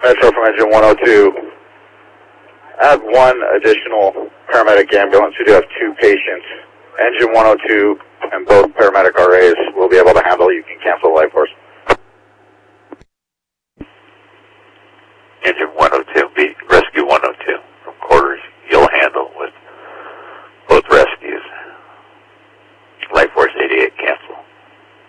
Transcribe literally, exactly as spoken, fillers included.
Metro from engine one oh two. I have one additional paramedic ambulance. We do have two patients. Engine one oh two and both paramedic R As will be able to handle. You can cancel life force.